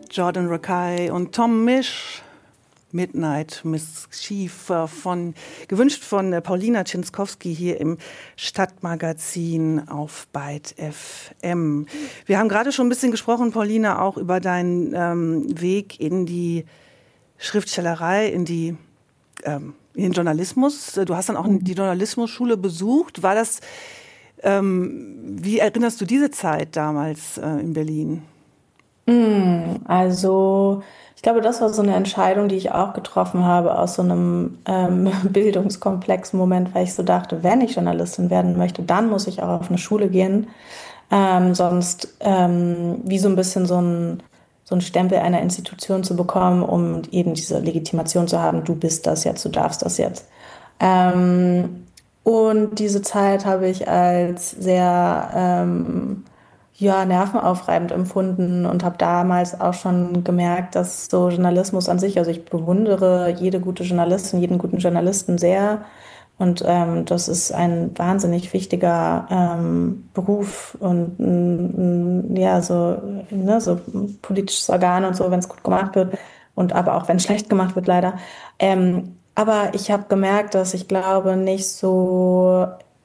Jordan Rakei und Tom Misch. Midnight Mischief gewünscht von Paulina Czinskowski hier im Stadtmagazin auf Byte FM. Wir haben gerade schon ein bisschen gesprochen, Paulina, auch über deinen Weg in die Schriftstellerei, in den Journalismus. Du hast dann auch die Journalismusschule besucht. War das, wie erinnerst du diese Zeit damals in Berlin? Also ich glaube, das war so eine Entscheidung, die ich auch getroffen habe aus so einem bildungskomplexen Moment, weil ich so dachte, wenn ich Journalistin werden möchte, dann muss ich auch auf eine Schule gehen. Sonst wie so ein bisschen so ein Stempel einer Institution zu bekommen, um eben diese Legitimation zu haben, du bist das jetzt, du darfst das jetzt. Und diese Zeit habe ich als sehr nervenaufreibend empfunden und habe damals auch schon gemerkt, dass so Journalismus an sich, also ich bewundere jede gute Journalistin, jeden guten Journalisten sehr. Und das ist ein wahnsinnig wichtiger Beruf und so ein politisches Organ und so, wenn es gut gemacht wird und aber auch wenn es schlecht gemacht wird, leider. Aber ich habe gemerkt, dass ich glaube nicht so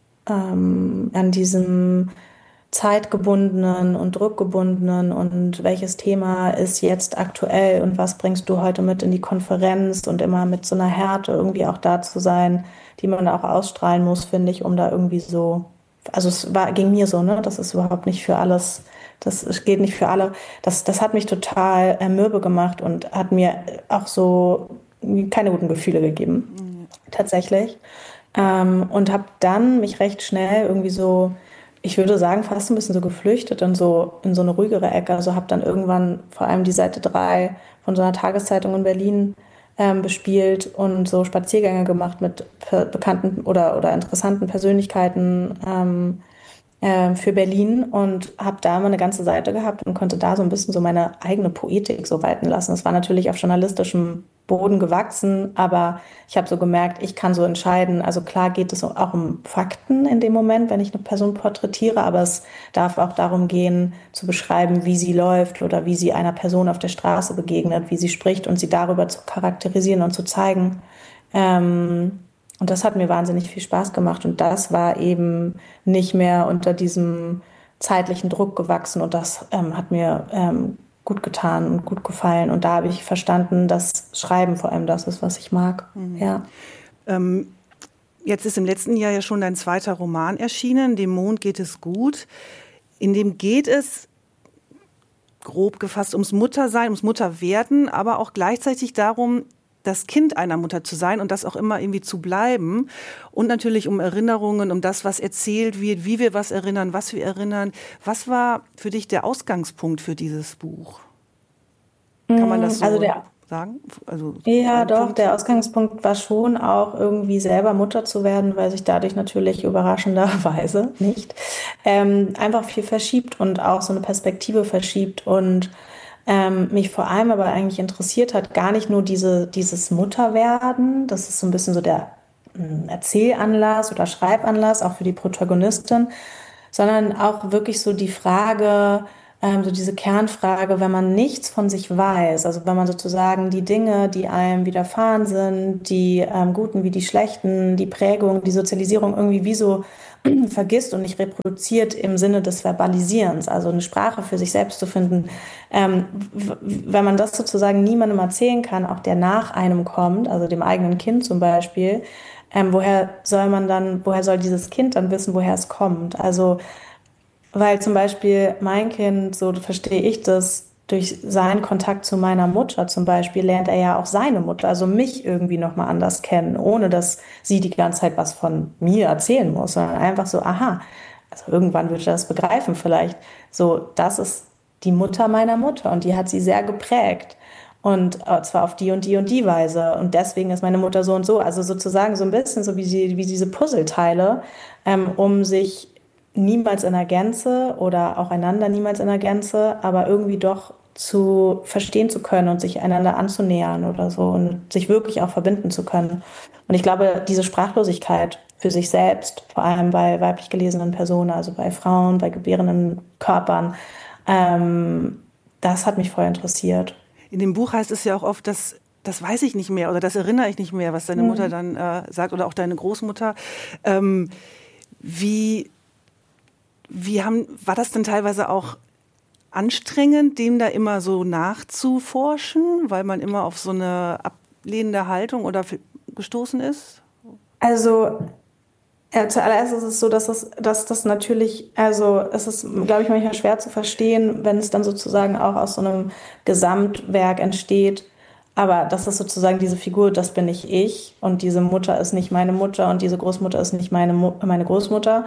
an diesem zeitgebundenen und druckgebundenen und welches Thema ist jetzt aktuell und was bringst du heute mit in die Konferenz und immer mit so einer Härte irgendwie auch da zu sein, die man auch ausstrahlen muss, finde ich, um da irgendwie so, also ging mir so, ne, das ist überhaupt nicht für alles, es geht nicht für alle, das hat mich total mürbe gemacht und hat mir auch so keine guten Gefühle gegeben, tatsächlich. Und habe dann mich recht schnell irgendwie so, ich würde sagen, fast ein bisschen so geflüchtet in so eine ruhigere Ecke. Also habe dann irgendwann vor allem die Seite 3 von so einer Tageszeitung in Berlin bespielt und so Spaziergänge gemacht mit bekannten oder interessanten Persönlichkeiten für Berlin und habe da mal eine ganze Seite gehabt und konnte da so ein bisschen so meine eigene Poetik so walten lassen. Es war natürlich auf journalistischem Boden gewachsen, aber ich habe so gemerkt, ich kann so entscheiden. Also klar geht es auch um Fakten in dem Moment, wenn ich eine Person porträtiere, aber es darf auch darum gehen, zu beschreiben, wie sie läuft oder wie sie einer Person auf der Straße begegnet, wie sie spricht und sie darüber zu charakterisieren und zu zeigen. Und das hat mir wahnsinnig viel Spaß gemacht und das war eben nicht mehr unter diesem zeitlichen Druck gewachsen und das hat mir gut getan und gut gefallen. Und da habe ich verstanden, dass Schreiben vor allem das ist, was ich mag. Ja. Jetzt ist im letzten Jahr ja schon dein zweiter Roman erschienen, Dem Mond geht es gut. In dem geht es, grob gefasst, ums Muttersein, ums Mutterwerden, aber auch gleichzeitig darum, das Kind einer Mutter zu sein und das auch immer irgendwie zu bleiben. Und natürlich um Erinnerungen, um das, was erzählt wird, wie wir was erinnern, was wir erinnern. Was war für dich der Ausgangspunkt für dieses Buch? Kann man das so sagen? Also, ja, doch, der Ausgangspunkt war schon auch irgendwie selber Mutter zu werden, weil sich dadurch natürlich überraschenderweise nicht einfach viel verschiebt und auch so eine Perspektive verschiebt und mich vor allem aber eigentlich interessiert hat, gar nicht nur dieses Mutterwerden, das ist so ein bisschen so der Erzählanlass oder Schreibanlass, auch für die Protagonistin, sondern auch wirklich so die Frage, so diese Kernfrage, wenn man nichts von sich weiß, also wenn man sozusagen die Dinge, die einem widerfahren sind, die guten wie die schlechten, die Prägung, die Sozialisierung irgendwie wie so vergisst und nicht reproduziert im Sinne des Verbalisierens, also eine Sprache für sich selbst zu finden. Wenn man das sozusagen niemandem erzählen kann, auch der nach einem kommt, also dem eigenen Kind zum Beispiel, woher soll dieses Kind dann wissen, woher es kommt? Also, weil zum Beispiel mein Kind, so verstehe ich das, durch seinen Kontakt zu meiner Mutter zum Beispiel, lernt er ja auch seine Mutter, also mich irgendwie nochmal anders kennen, ohne dass sie die ganze Zeit was von mir erzählen muss, sondern einfach so, aha, also irgendwann wird er das begreifen vielleicht. So, das ist die Mutter meiner Mutter und die hat sie sehr geprägt. Und zwar auf die und die und die Weise. Und deswegen ist meine Mutter so und so. Also sozusagen so ein bisschen so wie diese Puzzleteile, um sich niemals in der Gänze oder auch einander niemals in der Gänze, aber irgendwie doch zu verstehen zu können und sich einander anzunähern oder so und sich wirklich auch verbinden zu können. Und ich glaube, diese Sprachlosigkeit für sich selbst, vor allem bei weiblich gelesenen Personen, also bei Frauen, bei gebärenden Körpern, das hat mich voll interessiert. In dem Buch heißt es ja auch oft, dass das weiß ich nicht mehr oder das erinnere ich nicht mehr, was deine Mutter dann sagt oder auch deine Großmutter. War das denn teilweise auch anstrengend, dem da immer so nachzuforschen, weil man immer auf so eine ablehnende Haltung oder gestoßen ist? Also zuallererst ist es so, dass das natürlich, also es ist, glaube ich, manchmal schwer zu verstehen, wenn es dann sozusagen auch aus so einem Gesamtwerk entsteht. Aber das ist sozusagen diese Figur, das bin nicht ich und diese Mutter ist nicht meine Mutter und diese Großmutter ist nicht meine Großmutter.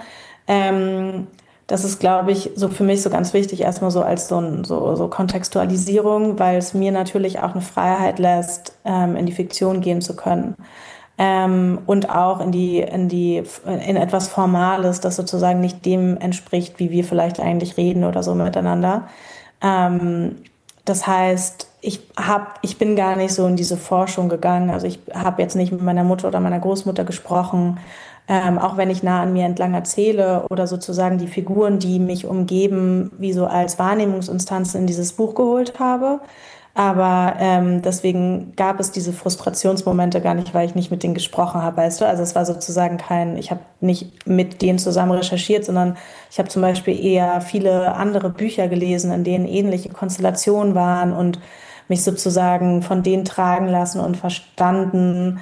Das ist, glaube ich, so für mich so ganz wichtig, erstmal so als so Kontextualisierung, weil es mir natürlich auch eine Freiheit lässt, in die Fiktion gehen zu können. Und auch in etwas Formales, das sozusagen nicht dem entspricht, wie wir vielleicht eigentlich reden oder so miteinander. Das heißt, ich bin gar nicht so in diese Forschung gegangen. Also ich habe jetzt nicht mit meiner Mutter oder meiner Großmutter gesprochen, auch wenn ich nah an mir entlang erzähle oder sozusagen die Figuren, die mich umgeben, wie so als Wahrnehmungsinstanzen in dieses Buch geholt habe. Aber deswegen gab es diese Frustrationsmomente gar nicht, weil ich nicht mit denen gesprochen habe, weißt du? Also es war sozusagen ich habe nicht mit denen zusammen recherchiert, sondern ich habe zum Beispiel eher viele andere Bücher gelesen, in denen ähnliche Konstellationen waren und mich sozusagen von denen tragen lassen und verstanden,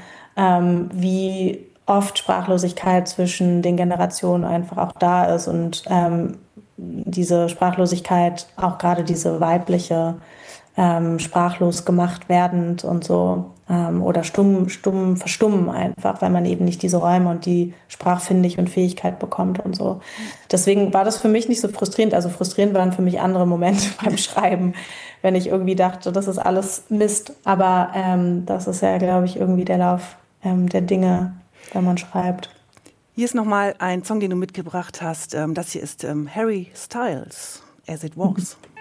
wie oft Sprachlosigkeit zwischen den Generationen einfach auch da ist und diese Sprachlosigkeit, auch gerade diese weibliche, sprachlos gemacht werdend und so oder verstummen einfach, weil man eben nicht diese Räume und die Sprachfindig und Fähigkeit bekommt und so. Deswegen war das für mich nicht so frustrierend. Also frustrierend waren für mich andere Momente beim Schreiben, wenn ich irgendwie dachte, das ist alles Mist. Aber das ist ja, glaube ich, irgendwie der Lauf der Dinge, wenn man schreibt. Hier ist nochmal ein Song, den du mitgebracht hast. Das hier ist Harry Styles, As It Was.